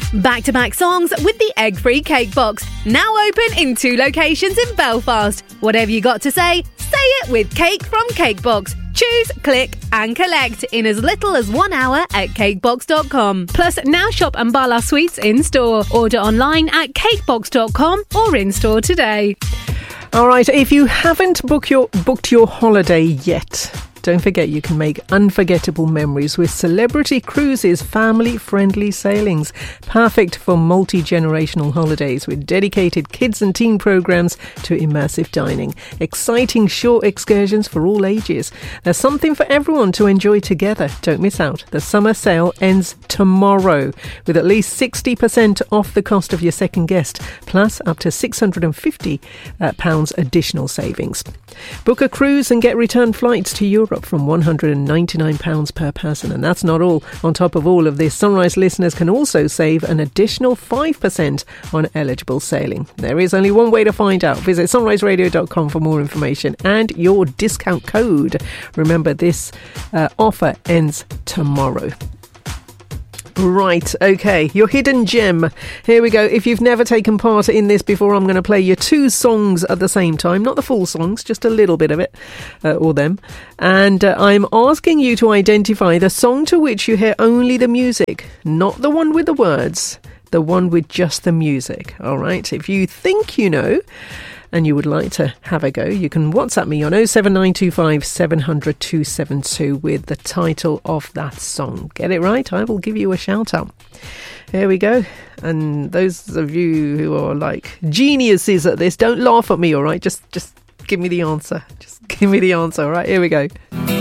Back-to-back songs with the egg-free cake box. Now open in 2 locations in Belfast. Whatever you got to say it with Cake from Cakebox. Choose, click and collect in as little as 1 hour at cakebox.com. Plus, now shop Ambala Sweets in-store. Order online at cakebox.com or in-store today. All right, if you haven't booked your holiday yet, don't forget you can make unforgettable memories with Celebrity Cruises family-friendly sailings. Perfect for multi-generational holidays with dedicated kids and teen programs to immersive dining. Exciting shore excursions for all ages. There's something for everyone to enjoy together. Don't miss out. The summer sale ends tomorrow with at least 60% off the cost of your second guest, plus up to £650 additional savings. Book a cruise and get return flights to Europe from £199 per person. And that's not all. On top of all of this, Sunrise listeners can also save an additional 5% on eligible sailing. There is only one way to find out. Visit sunriseradio.com for more information and your discount code. Remember, this offer ends tomorrow. Right, okay, your hidden gem. Here we go. If you've never taken part in this before, I'm going to play you 2 songs at the same time. Not the full songs, just a little bit of it, or them. And I'm asking you to identify the song to which you hear only the music, not the one with the words, the one with just the music. All right, if you think you know and you would like to have a go, you can WhatsApp me on 07925 700 272 with the title of that song. Get it right? I will give you a shout out. Here we go. And those of you who are like geniuses at this, don't laugh at me, all right? Just give me the answer. Just give me the answer, all right? Here we go.